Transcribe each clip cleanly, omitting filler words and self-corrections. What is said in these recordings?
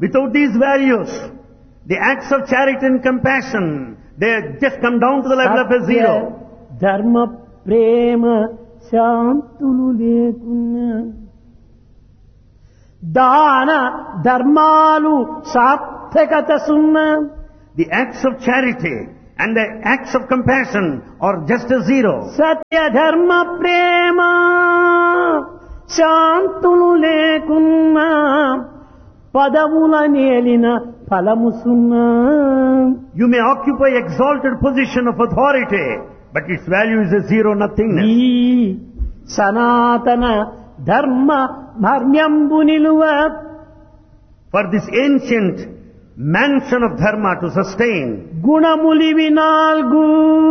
Without these values, the acts of charity and compassion, they just come down to the level of a zero. ధర్మ ప్రేమ శాంతులు లేకున్నా దాన ధర్మాలు సార్థకత సున్నా. The acts of charity and the acts of compassion are just a zero. సత్య ధర్మ ప్రేమ శాంతులు లేకున్నా పదవుల నేలిన ఫలము సున్నా. You may occupy exalted position of authority, but its value is a zero, nothingness. ఈ సనాతన ధర్మ మర్మ్యంబు నిలువ For this ancient mansion of dharma to sustain, గుణములివి నాల్గు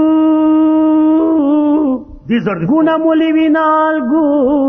these are the గుణములివి నాల్గు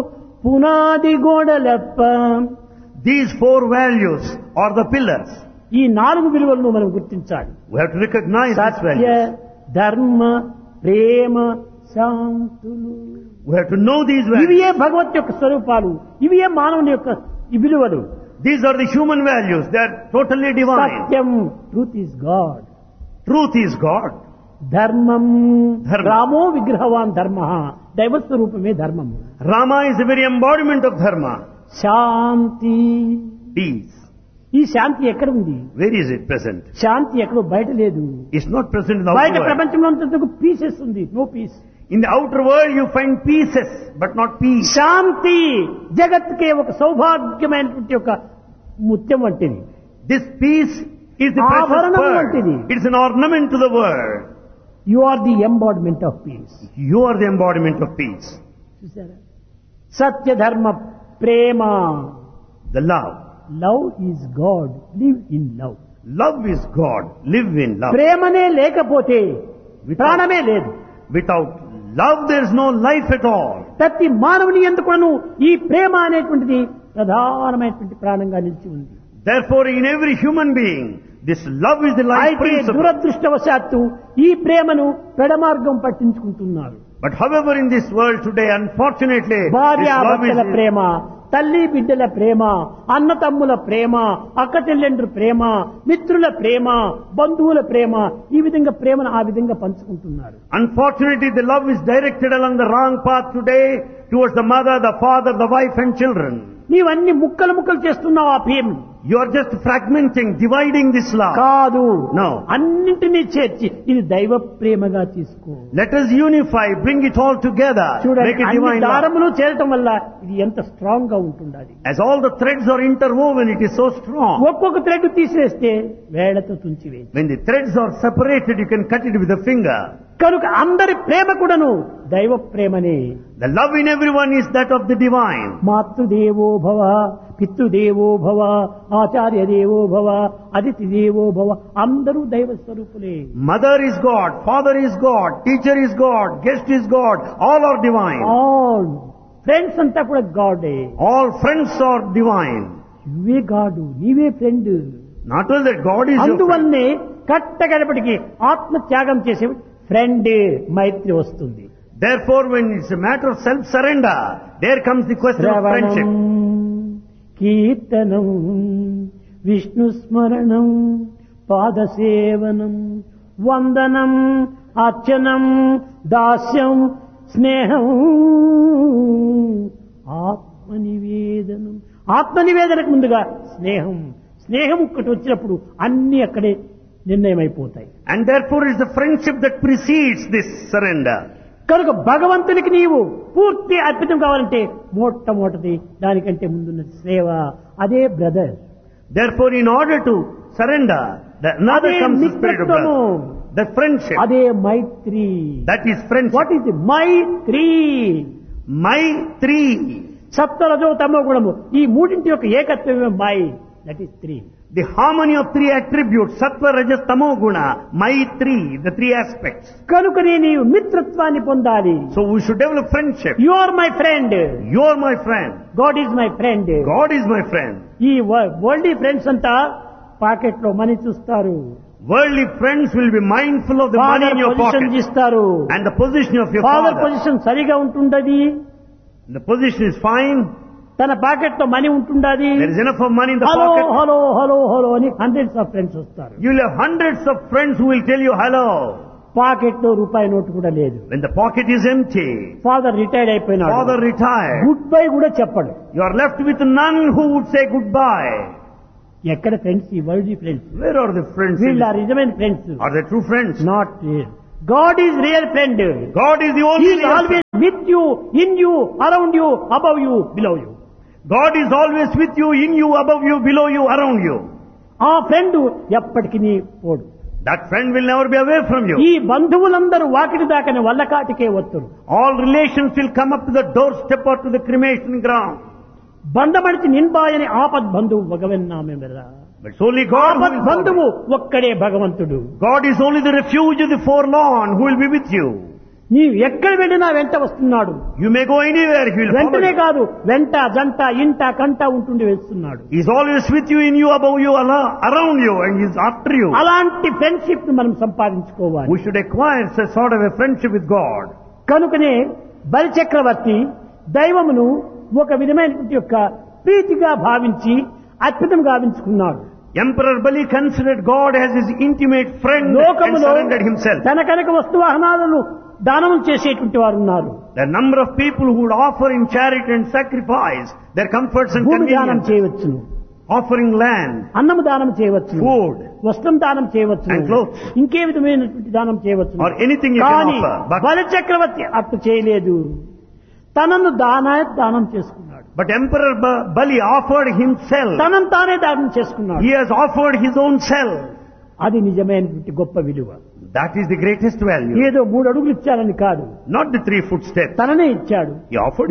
పునాది గోడలెప్ప. these four values are the pillars. ఈ 4 విలువలను మనం గుర్తించాలి. We have to recognize these Satya values. ధర్మ ప్రేమ శాంతులు. We have to know these values. ఇవియే భగవత్ యొక్క స్వరూపాలు, ఇవియే మానవుని యొక్క ఈ విలువలు. These are the human values. They are totally divine. Satyam, truth is God. Truth is God. ధర్మం, ధర్మం. రామో విగ్రహవాన్ ధర్మ, దైవ స్వరూపమే ధర్మము. Rama is the very embodiment of dharma. Shanti, Peace. ఈ శాంతి ఎక్కడ ఉంది? Where is it present? శాంతి ఎక్కడో బయట లేదు. It's not present in the బయట outer world. ప్రపంచంలో అంతకు పీసెస్ ఉంది, no piece. In the outer world you find pieces, but not peace. శాంతి జగత్తుకే ఒక సౌభాగ్యమైనటువంటి ఒక ముత్యం వంటిది. This peace is the precious ఆభరణం pearl. వంటిది. It's an ornament to the world. You are the embodiment of piece. You are the embodiment of peace. చూసారా? సత్య ధర్మ ప్రేమ. The love. Love is God, live in love. Love is God. Live in love. ప్రేమనే లేకపోతే ప్రాణమే లేదు. Without love there is no life at all. ప్రతి మానవుని ఎందుకును ఈ ప్రేమ అనేటువంటిది ప్రధానమైనటువంటి ప్రాణంగా నిలిచి ఉంది. Therefore in every human being, this love is the life అయితే principle. దురదృష్టవశాత్తు ఈ ప్రేమను పెడమార్గం పట్టించుకుంటున్నారు. But however in this world today, unfortunately, this love భార్యాభర్తల is ప్రేమ, తల్లి బిడ్డల ప్రేమ, అన్న తమ్ముల ప్రేమ, అక్క చెల్లెండ్రు ప్రేమ, మిత్రుల ప్రేమ, బంధువుల ప్రేమ, ఈ విధంగా ప్రేమను ఆ విధంగా పంచుకుంటున్నారు. Unfortunately, the love is directed along the wrong path today towards the mother, the father, the wife and children. నీవన్నీ ముక్కలు ముక్కలు చేస్తున్నావు ఆ ప్రేమ. You are just fragmenting, dividing this love. కాదు, No. అన్నింటినీ చేర్చి ఇది దైవ ప్రేమగా తీసుకో. Let us unify, bring it all together, make చూడండి, it అన్ని divine love. దారములు చేరటం వల్ల ఇది ఎంత స్ట్రాంగ్ గా ఉంటుండాలి. As all the threads are interwoven, it is so strong. ఒక్కొక్క థ్రెడ్ తీసివేస్తే వేళ్లతో తుంచివేయి. When the threads are separated, you can cut it with a finger. కనుక అందరి ప్రేమ కూడాను దైవ ప్రేమనే. The love in everyone is that of the divine. మాతృదేవో భవ, పితృదేవో భవ, ఆచార్య దేవో భవ, అతిథి దేవో భవ, అందరూ దైవ స్వరూపులే. Mother is God, father is God, teacher is God, guest is God, all are divine. All friends అంతా కూడా గాడే. All friends are divine. నువ్వే గాడు, నీవే friend. Not only that God is your friend. అందువల్లనే కట్టగడపటికి ఆత్మ త్యాగం చేసే ఫ్రెండ్ మైత్రి వస్తుంది. Therefore, when it's a matter of self-surrender, there comes the question of శ్రవణం, friendship. కీర్తనం, విష్ణు స్మరణం, పాదసేవనం, వందనం, అర్చనం, దాస్యం, స్నేహం, ఆత్మనివేదనం. ఆత్మనివేదనకు ముందుగా స్నేహం. స్నేహం ఒక్కటి వచ్చినప్పుడు అన్ని అక్కడే నిర్ణయం అయిపోతాయి. And therefore is the friendship that precedes this surrender. కనుక భగవంతునికి నీవు పూర్తి అర్పితం కావాలంటే మొట్టమొదటిది దానికంటే ముందున్నది సేవ. అదే brother. Therefore, in order to surrender, another అదే comes the spirit of మిత్రత్వము. brother. The friendship. అదే మైత్రి. That is friendship. What is the Mythri? Maitri. సప్తరజో తమో గుణము, ఈ మూడింటి యొక్క ఏకత్వమే my. That is three. The harmony of three attributes, Sattva, Rajas, Tamo Guna, Maitri, the three aspects. కనుకనే నీవు మిత్రత్వాన్ని పొందాలి. So we should develop friendship. You are my friend, You are my friend. God is my friend. God is my friend. ఈ world friends అంతా pocket లో money చూస్తారు, Worldly friends will be mindful of the money father in your position pocket ఇస్తారు. and the position of your father father. Position సరిగా ఉంటుండది, The position is fine. తన pocket లో money ఉంటుండాది. There is enough of money in the hello pocket. Hello hello hello అని hundreds of friends వస్తారు. You will have hundreds of friends who will tell you hello. Pocket లో రూపాయి note కూడా లేదు. When the pocket is empty, father retired అయిపోయినాడు. father retired. Good bye కూడా చెప్పడు. You are left with none who would say goodbye. ఎక్కడ friends? ఈ world friends. Where are the friends? వీళ్ళ నిజమైన friends. Are they true friends? Not real. God is real friend. God is the He only is real friend. always with you, in you, around you, above you, below you. God is always with you, in you, above you, below you, around you. ఆ friend ఎప్పటికీ పోడు. That friend will never be away from you. ఈ బంధువులందరూ Vakiti దాకని వల్లకాటికే వస్తురు. All relations will come up to the doorstep or to the cremation ground. బంధమడిచి నిన్బాయని ఆపద్ బంధువు భగవన్నామే మెర్రా. But it's only God who ఆపద్ will బంధువు follow. ఒక్కడే భగవంతుడు. God is only the refuge of the forlorn who will be with you. నీవు ఎక్కడ వెళ్ళినా వెంట వస్తున్నాడు. You may go anywhere, he will follow వెంటనే you. కాదు, వెంట జంట ఇంట కంట ఉంటుండి వేస్తున్నాడు. He is always with you, in you, above you, around you, and he is after you. అలాంటి ఫ్రెండ్షిప్ ను మనం సంపాదించుకోవాలి. We should acquire such sort of a friendship with God. కనుకనే బలిచక్రవర్తి దైవమును ఒక విధమైనటువంటి యొక్క ప్రీతిగా భావించి అద్భుతం గావించుకున్నాడు. Emperor Bali considered God as his intimate friend and లోకములో surrendered himself. తన కనుక వస్తువాహనాలను దానం చేసేటువంటి వారు ఉన్నారు. The number of people who would offer in charity and sacrifice their comforts and భూమి దానం conveniences, చేయవచ్చును, offering land, అన్నము దానం చేయవచ్చు, food, వస్త్రం దానం చేయవచ్చు, and clothes, ఇంకే విధమైనటువంటి దానం చేయవచ్చు. or anything you can కానీ offer. But బలిచక్రవర్తి అట్టు చేయలేదు. తనను దానం చేసుకున్నాడు. But Emperor Bali offered himself. తనను తానే దానం చేసుకున్నాడు. He has offered his own self. అది నిజమైనటువంటి గొప్ప విలువ. That is the greatest value. ఏదో 3 అడుగులు ఇచ్చారని కాదు, Not the 3 footsteps. తననే ఇచ్చాడు. He offered